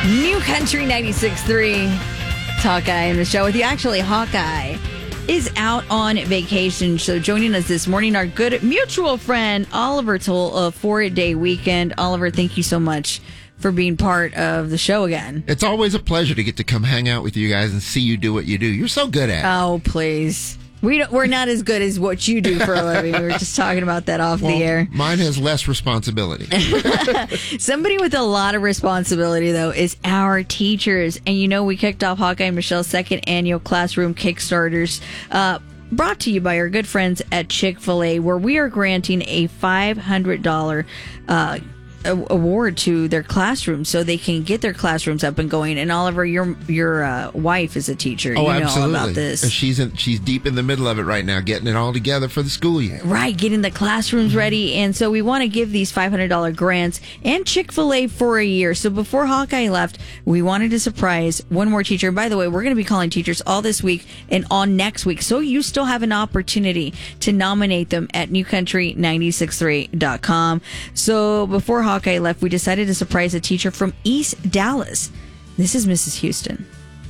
New Country 96.3. It's Hawkeye and Michelle with you. Actually, Hawkeye is out on vacation. So joining us this morning, our good mutual friend, Oliver Toll of 4-Day Weekend. Oliver, thank you so much for being part of the show again. It's always a pleasure to get to come hang out with you guys and see you do what you do. You're so good at it. Oh, please. We're not as good as what you do for a living. We were just talking about that off the air. Mine has less responsibility. Somebody with a lot of responsibility, though, is our teachers. And we kicked off Hawkeye and Michelle's second annual Classroom Kickstarters, brought to you by our good friends at Chick-fil-A, where we are granting a $500 award to their classroom so they can get their classrooms up and going. And Oliver, your wife is a teacher. Oh, you know absolutely. all about this. She's deep in the middle of it right now, getting it all together for the school year. Right, getting the classrooms ready. And so we want to give these $500 grants and Chick-fil-A for a year. So before Hawkeye left, we wanted to surprise one more teacher. And by the way, we're going to be calling teachers all this week and on next week. So you still have an opportunity to nominate them at newcountry963.com. So before Hawkeye left, we decided to surprise a teacher from East Dallas. This is Mrs. Houston.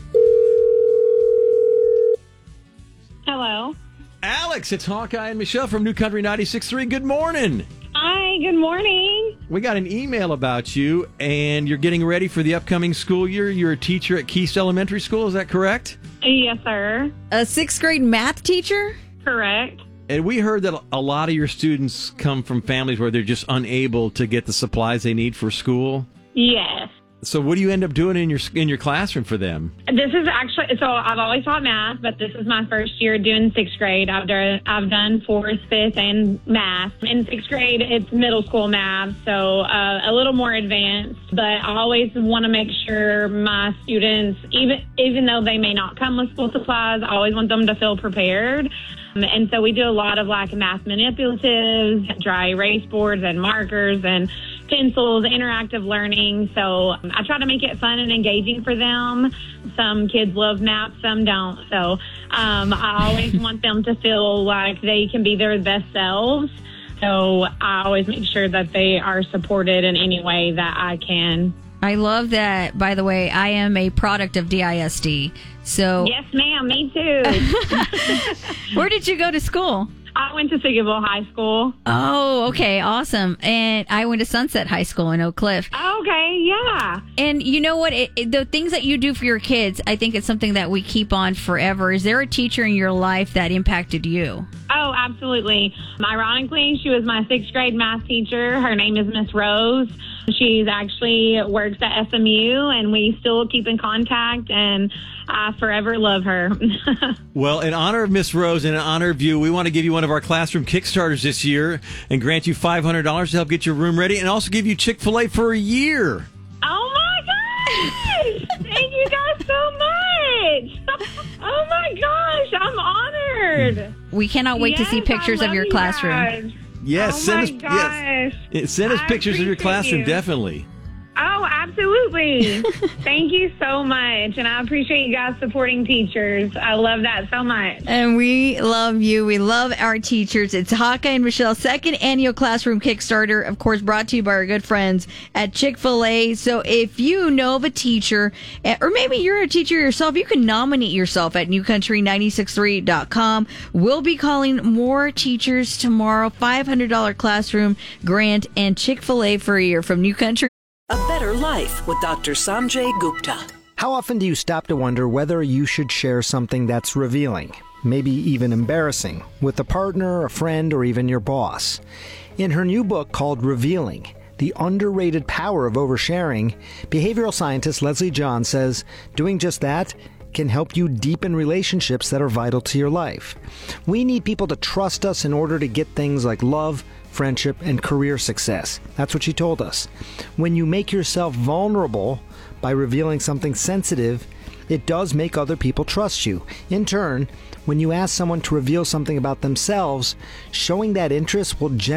Hello. Alex, it's Hawkeye and Michelle from New Country 96.3. Good morning. Hi, good morning. We got an email about you, and you're getting ready for the upcoming school year. You're a teacher at Keast Elementary School, is that correct? Yes, sir. A 6th grade math teacher? Correct. And we heard that a lot of your students come from families where they're just unable to get the supplies they need for school. Yes. So what do you end up doing in your classroom for them? This is actually, so I've always taught math, but this is my first year doing 6th grade. I've done 4th, 5th, and math. In 6th grade, it's middle school math, so a little more advanced. But I always want to make sure my students, even though they may not come with school supplies, I always want them to feel prepared. And so we do a lot of math manipulatives, dry erase boards and markers and pencils, interactive learning. So I try to make it fun and engaging for them. Some kids love math, some don't. So I always want them to feel like they can be their best selves. So I always make sure that they are supported in any way that I can. I love that. By the way, I am a product of DISD. So yes, ma'am. Me too. Where did you go to school? I went to Siggeville High School. Oh, okay. Awesome. And I went to Sunset High School in Oak Cliff. Okay, yeah. And you know what? The things that you do for your kids, I think it's something that we keep on forever. Is there a teacher in your life that impacted you? Oh, absolutely. Ironically, she was my 6th grade math teacher. Her name is Miss Rose. She's actually works at SMU, and we still keep in contact, and I forever love her. Well, in honor of Miss Rose and in honor of you, we want to give you one of our classroom Kickstarters this year and grant you $500 to help get your room ready and also give you Chick-fil-A for a year. Oh, my gosh! Thank you guys so much! Oh, my gosh! I'm honored! We cannot wait to see pictures of your classroom. Guys. Yes, send us pictures of your classroom, definitely. Oh, absolutely. Thank you so much. And I appreciate you guys supporting teachers. I love that so much. And we love you. We love our teachers. It's Hawkeye and Michelle's second annual Classroom Kickstarter, of course, brought to you by our good friends at Chick-fil-A. So if you know of a teacher, or maybe you're a teacher yourself, you can nominate yourself at newcountry963.com. We'll be calling more teachers tomorrow. $500 classroom grant and Chick-fil-A for a year from New Country. A Better Life with Dr. Sanjay Gupta. How often do you stop to wonder whether you should share something that's revealing, maybe even embarrassing, with a partner, a friend, or even your boss? In her new book called Revealing, The Underrated Power of Oversharing, behavioral scientist Leslie John says doing just that can help you deepen relationships that are vital to your life. We need people to trust us in order to get things like love, friendship, and career success. That's what she told us. When you make yourself vulnerable by revealing something sensitive, it does make other people trust you. In turn, when you ask someone to reveal something about themselves, showing that interest will